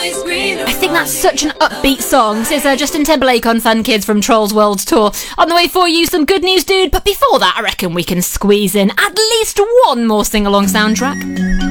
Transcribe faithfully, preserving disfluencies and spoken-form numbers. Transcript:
I think that's such an upbeat song. This is uh, Justin Timberlake on Fun Kids from Trolls World Tour. On the way for you, some good news, dude. But before that, I reckon we can squeeze in at least one more sing-along soundtrack.